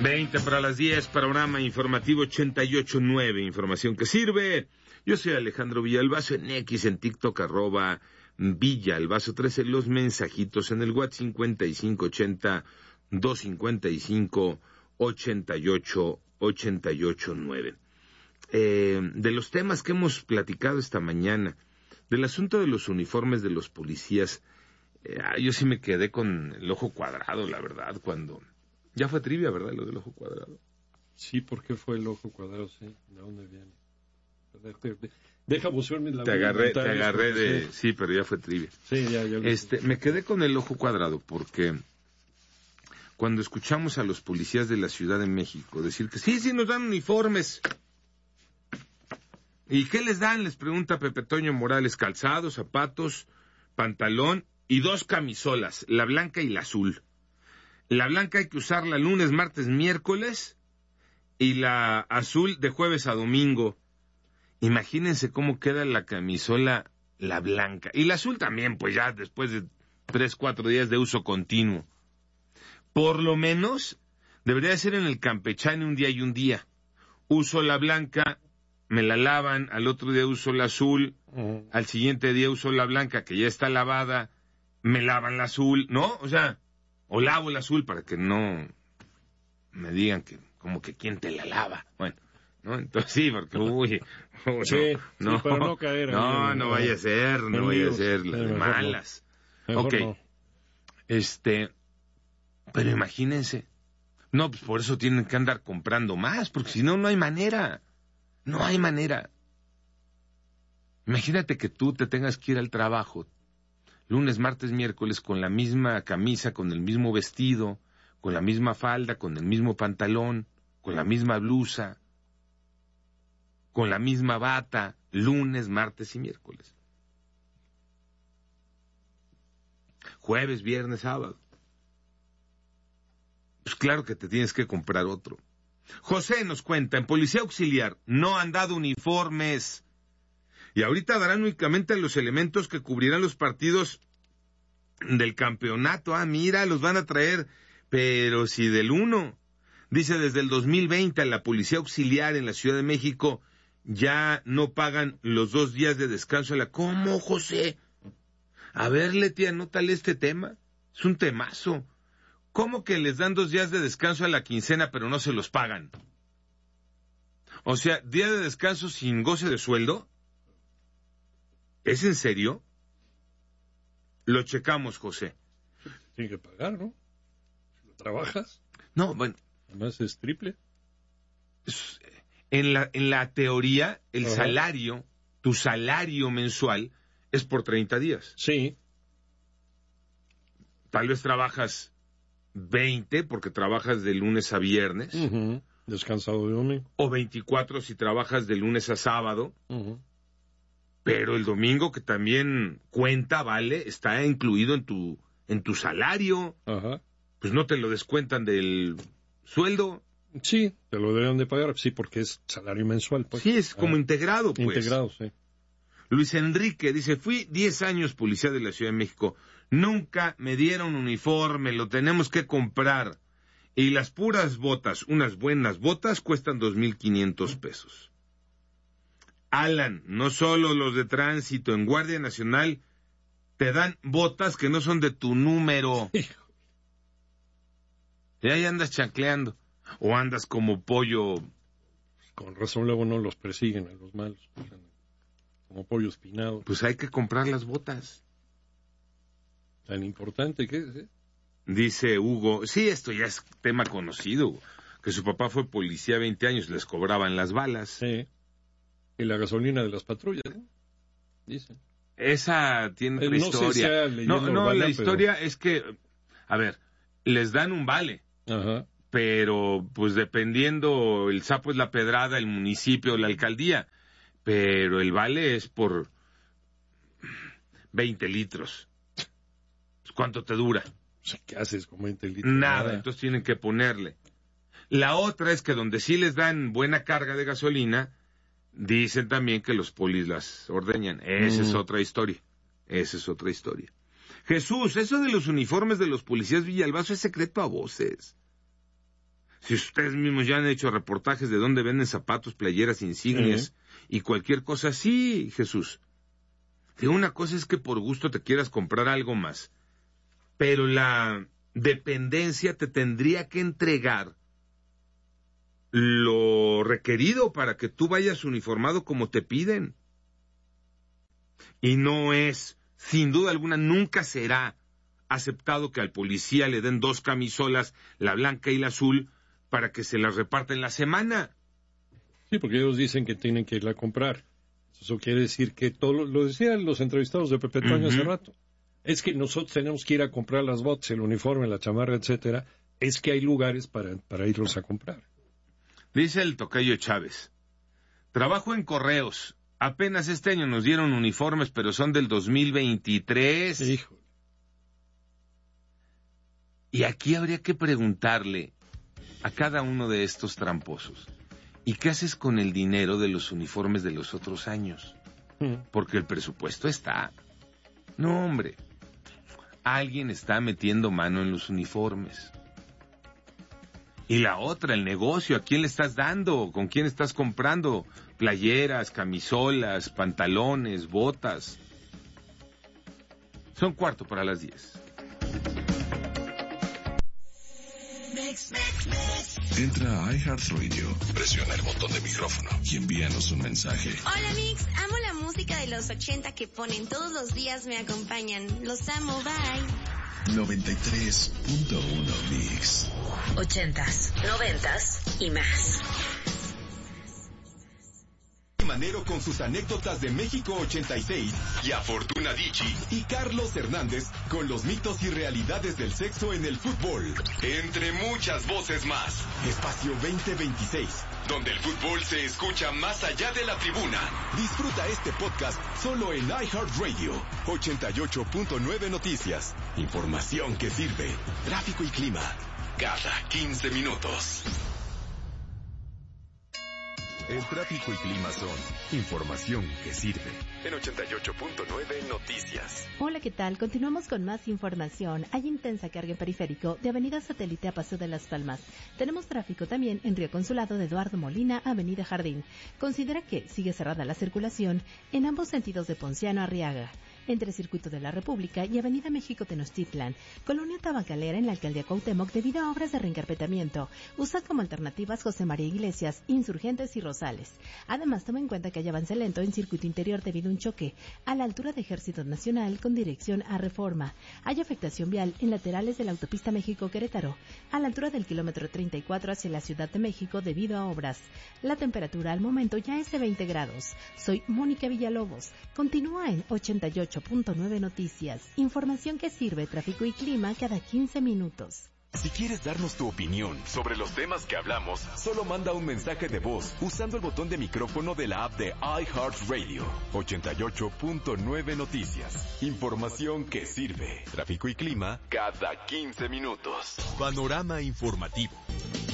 20 para las 10, panorama informativo 88.9, información que sirve. Yo soy Alejandro Villalbazo, en X, en TikTok, @Villalbazo13, los mensajitos en el WhatsApp 5580-255-8889. De los temas que hemos platicado esta mañana, del asunto de los uniformes de los policías, yo sí me quedé con el ojo cuadrado, la verdad, cuando... Ya fue trivia, ¿verdad? Lo del ojo cuadrado. Sí, ¿por qué fue el ojo cuadrado? Sí, ¿de dónde viene? Deja buscarme la... Te agarré de... Sí, pero ya fue trivia. Sí, ya me quedé con el ojo cuadrado porque cuando escuchamos a los policías de la Ciudad de México decir que sí nos dan uniformes. ¿Y qué les dan? Les pregunta Pepe Toño Morales. Calzados, zapatos, pantalón y 2 camisolas, la blanca y la azul. La blanca hay que usarla lunes, martes, miércoles, y la azul de jueves a domingo. Imagínense cómo queda la camisola, la blanca. Y la azul también, pues ya después de 3-4 días de uso continuo. Por lo menos, debería ser en el campechano un día y un día. Uso la blanca, me la lavan, al otro día uso la azul, al siguiente día uso la blanca, que ya está lavada, me lavan la azul, ¿no? O sea... O lavo el azul para que no me digan que como que quién te la lava. Bueno, ¿no? Entonces sí, porque no, para no caer. No vaya a ser, no vaya a ser las de malas. Ok. No. Pero imagínense. No, pues por eso tienen que andar comprando más, porque si no, no hay manera. No hay manera. Imagínate que tú te tengas que ir al trabajo lunes, martes, miércoles, con la misma camisa, con el mismo vestido, con la misma falda, con el mismo pantalón, con la misma blusa, con la misma bata, lunes, martes y miércoles. Jueves, viernes, sábado. Pues claro que te tienes que comprar otro. José nos cuenta, en Policía Auxiliar no han dado uniformes. Y ahorita darán únicamente los elementos que cubrirán los partidos del campeonato. Mira, los van a traer, pero si del 1. Dice, desde el 2020 la Policía Auxiliar en la Ciudad de México ya no pagan los 2 días de descanso. ¿Cómo, José? A ver, Leti, anótale este tema. Es un temazo. ¿Cómo que les dan 2 días de descanso a la quincena, pero no se los pagan? O sea, día de descanso sin goce de sueldo. ¿Es en serio? Lo checamos, José. Tiene que pagar, ¿no? Si lo trabajas. No, bueno. Además es triple. En la teoría, el salario, tu salario mensual, es por 30 días. Sí. Tal vez trabajas 20 porque trabajas de lunes a viernes. Descansado de domingo. O 24 si trabajas de lunes a sábado. Pero el domingo, que también cuenta, vale, está incluido en tu salario. Pues no te lo descuentan del sueldo. Sí, te lo deben de pagar, sí, porque es salario mensual. Pues. Sí, es como integrado, pues. Integrado, sí. Luis Enrique dice, fui 10 años policía de la Ciudad de México. Nunca me dieron uniforme, lo tenemos que comprar. Y las puras botas, unas buenas botas, cuestan 2,500 pesos. Alan, no solo los de tránsito, en Guardia Nacional te dan botas que no son de tu número. Y ahí andas chancleando. O andas como pollo. Con razón luego no los persiguen a los malos. Como pollo espinado. Pues hay que comprar las botas. Tan importante que es, ¿eh? Dice Hugo, sí, esto ya es tema conocido, que su papá fue policía 20 años, les cobraban las balas. Sí. Y la gasolina de las patrullas, ¿no? Dicen. Esa tiene otra historia. No, la historia es que, a ver, les dan un vale. Pero, pues dependiendo, el sapo es la pedrada, el municipio, la alcaldía. Pero el vale es por 20 litros. ¿Cuánto te dura? ¿Qué haces con 20 litros? Nada, entonces tienen que ponerle. La otra es que donde sí les dan buena carga de gasolina, dicen también que los polis las ordeñan. Esa es otra historia. Jesús, eso de los uniformes de los policías Villalbazo es secreto a voces. Si ustedes mismos ya han hecho reportajes de dónde venden zapatos, playeras, insignias y cualquier cosa así, Jesús. Que una cosa es que por gusto te quieras comprar algo más, pero la dependencia te tendría que entregar lo requerido para que tú vayas uniformado como te piden. Y no es, sin duda alguna, nunca será aceptado que al policía le den 2 camisolas, la blanca y la azul, para que se las reparta en la semana. Sí, porque ellos dicen que tienen que irla a comprar. Eso quiere decir que todo, lo decían los entrevistados de Pepe Toño hace rato, es que nosotros tenemos que ir a comprar las botas, el uniforme, la chamarra, etcétera. Es que hay lugares para irlos a comprar. Dice el tocayo Chávez, trabajo en correos. Apenas este año nos dieron uniformes, pero son del 2023. Hijo. Y aquí habría que preguntarle a cada uno de estos tramposos, ¿y qué haces con el dinero de los uniformes de los otros años? Porque el presupuesto está. No, hombre. Alguien está metiendo mano en los uniformes. Y la otra, el negocio, ¿a quién le estás dando? ¿Con quién estás comprando? Playeras, camisolas, pantalones, botas. Son 9:45. Entra a iHeartRadio, presiona el botón de micrófono y envíanos un mensaje. Hola Mix, amo la música de los 80 que ponen todos los días, me acompañan. Los amo, bye. 93.1 Mix. 80s, 90s y más. Manero con sus anécdotas de México 86 y a Fortuna Dicci y Carlos Hernández con los mitos y realidades del sexo en el fútbol. Entre muchas voces más. Espacio 2026, donde el fútbol se escucha más allá de la tribuna. Disfruta este podcast solo en iHeartRadio. 88.9 Noticias. Información que sirve. Tráfico y clima. Cada 15 minutos. El tráfico y clima son información que sirve. En 88.9 Noticias. Hola, ¿qué tal? Continuamos con más información. Hay intensa carga en periférico de Avenida Satélite a Paso de las Palmas. Tenemos tráfico también en Río Consulado de Eduardo Molina, Avenida Jardín. Considera que sigue cerrada la circulación en ambos sentidos de Ponciano a Arriaga, entre Circuito de la República y Avenida México Tenochtitlan, Colonia Tabacalera en la Alcaldía Cuauhtémoc debido a obras de reencarpetamiento. Usad como alternativas José María Iglesias, Insurgentes y Rosales. Además, toma en cuenta que hay avance lento en Circuito Interior debido a un choque a la altura de Ejército Nacional con dirección a Reforma. Hay afectación vial en laterales de la autopista México-Querétaro, a la altura del kilómetro 34 hacia la Ciudad de México debido a obras. La temperatura al momento ya es de 20 grados. Soy Mónica Villalobos. Continúa en 88.9 Noticias. Información que sirve, tráfico y clima cada 15 minutos. Si quieres darnos tu opinión sobre los temas que hablamos, solo manda un mensaje de voz usando el botón de micrófono de la app de iHeartRadio. 88.9 Noticias. Información que sirve. Tráfico y clima cada 15 minutos. Panorama informativo.